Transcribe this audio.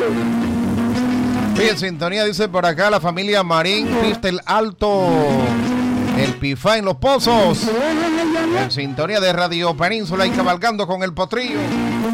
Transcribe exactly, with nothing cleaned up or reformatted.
Sí, en sintonía dice por acá la familia Marín, Pistel Alto, el Pifá en Los Pozos. En sintonía de Radio Península y cabalgando con el potrillo.